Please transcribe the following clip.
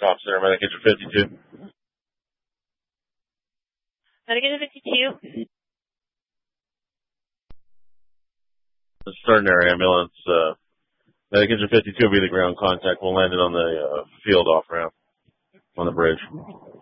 Cop Center, Medication 52. Medication 52. The Extraordinary ambulance, Medication 52 will be the ground contact. We'll land it on the field off ramp on the bridge.